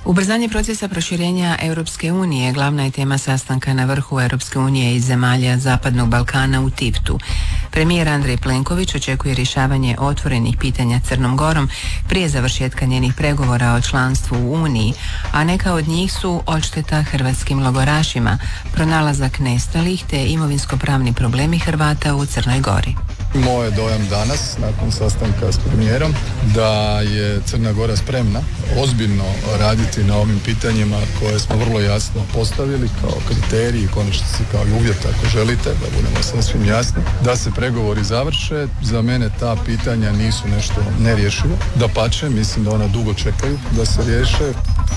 Ubrzanje procesa proširenja Europske unije glavna je tema sastanka na vrhu Europske unije i zemalja Zapadnog Balkana u Tivtu. Premijer Andrej Plenković očekuje rješavanje otvorenih pitanja Crnom Gorom prije završetka njenih pregovora o članstvu u Uniji, a neka od njih su odšteta hrvatskim logorašima, pronalazak nestalih te imovinsko-pravni problemi Hrvata u Crnoj Gori. Moj je dojam danas, nakon sastanka s premijerom, da je Crna Gora spremna ozbiljno raditi na ovim pitanjima koje smo vrlo jasno postavili kao kriterij i konačnici kao i uvjet, ako želite, da budemo sasvim jasni, da se pregovori završe. Za mene ta pitanja nisu nešto nerješivo. Dapače, mislim da ona dugo čekaju da se riješe.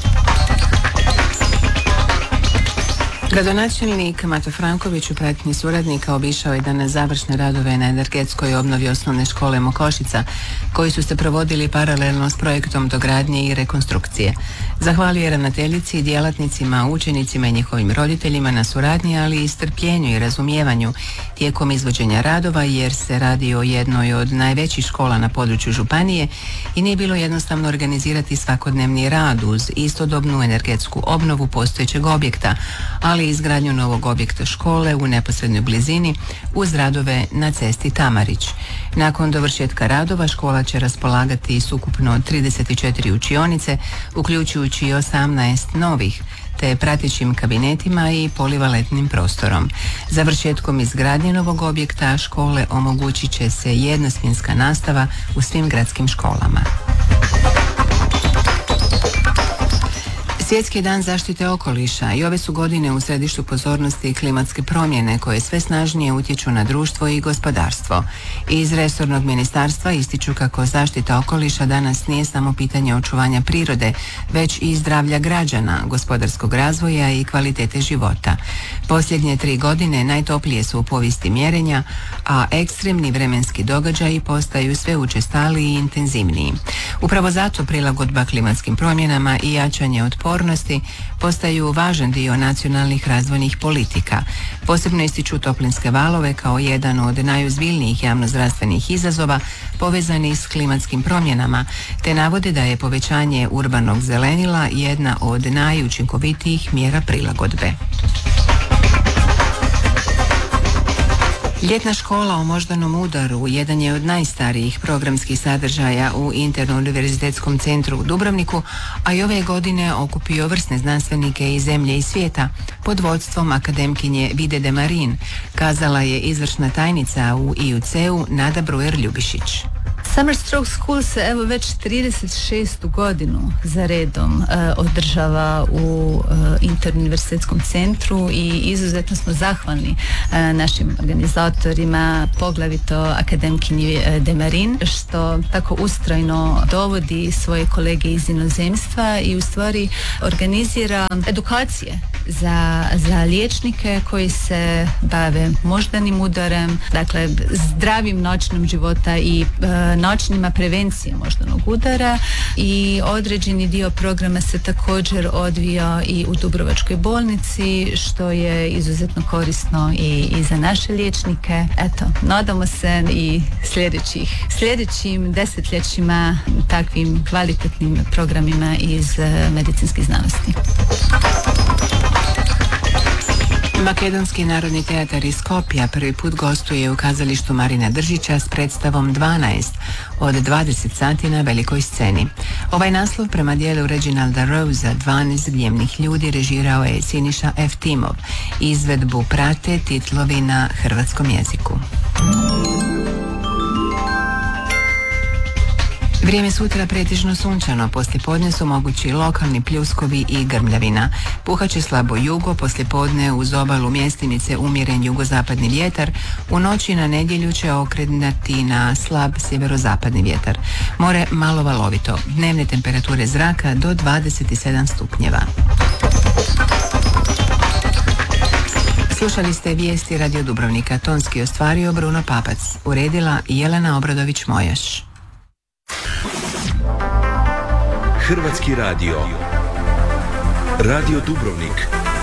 Gradonačelnik Mato Franković u pratnji suradnika obišao je danas završne radove na energetskoj obnovi osnovne škole Mokošica, koji su se provodili paralelno s projektom dogradnje i rekonstrukcije. Zahvalio je ravnateljici, djelatnicima, učenicima i njihovim roditeljima na suradnji, ali i strpljenju i razumijevanju tijekom izvođenja radova, jer se radi o jednoj od najvećih škola na području županije i nije bilo jednostavno organizirati svakodnevni rad uz istodobnu energetsku obnovu postojećeg objekta, ali i izgradnju novog objekta škole u neposrednoj blizini uz radove na cesti Tamarić. Nakon dovršetka radova škola će raspolagati s ukupno 34 učionice, uključujući i 18 novih, te pratećim kabinetima i polivaletnim prostorom. Završetkom izgradnje novog objekta škole omogućit će se jednosmjenska nastava u svim gradskim školama. Svjetski dan zaštite okoliša i ove su godine u središtu pozornosti klimatske promjene koje sve snažnije utječu na društvo i gospodarstvo. Iz resornog ministarstva ističu kako zaštita okoliša danas nije samo pitanje očuvanja prirode, već i zdravlja građana, gospodarskog razvoja i kvalitete života. Posljednje 3 godine najtoplije su u povijesti mjerenja, a ekstremni vremenski događaji postaju sve učestaliji i intenzivniji. Upravo zato prilagodba klimatskim promjenama i jačanje otpornosti postaju važan dio nacionalnih razvojnih politika. Posebno ističu toplinske valove kao jedan od najozbiljnijih javnozdravstvenih izazova povezani s klimatskim promjenama, te navode da je povećanje urbanog zelenila jedna od najučinkovitijih mjera prilagodbe. Ljetna škola o moždanom udaru jedan je od najstarijih programskih sadržaja u Interno-univerzitetskom centru u Dubrovniku, a i ove godine okupio vrsne znanstvenike iz zemlje i svijeta pod vodstvom akademkinje Vide de Marin, kazala je izvršna tajnica u IUC-u Nada Brujer-Ljubišić. Summer Stroke School se evo već 36. godinu za redom održava u Interuniverzitetskom centru i izuzetno smo zahvalni našim organizatorima, poglavito akademkinji Demarin, što tako ustrajno dovodi svoje kolege iz inozemstva i u stvari organizira edukacije za liječnike koji se bave moždanim udarem, dakle zdravim načinom života i načinima prevencije moždanog udara, i određeni dio programa se također odvija i u Dubrovačkoj bolnici, što je izuzetno korisno i za naše liječnike. Eto, nadamo se i sljedećim desetljećima takvim kvalitetnim programima iz medicinskih znanosti. Makedonski narodni teatar iz Skopja prvi put gostuje u kazalištu Marina Držića s predstavom 12 od 20 sati na velikoj sceni. Ovaj naslov prema dijelu Reginalda Rosea 12 gnjevnih ljudi režirao je Siniša F. Timov. Izvedbu prate titlovi na hrvatskom jeziku. Vrijeme sutra pretežno sunčano, poslijepodne su mogući lokalni pljuskovi i grmljavina. Puhaće slabo jugo, poslijepodne uz obalu mjestimice umjeren jugozapadni vjetar, u noći na nedjelju će okrenuti na slab sjeverozapadni vjetar. More malo valovito, dnevne temperature zraka do 27 stupnjeva. Slušali ste vijesti Radio Dubrovnika, tonski ostvario Bruno Papac, uredila Jelena Obradović-Mojaš. Hrvatski radio. Radio Dubrovnik.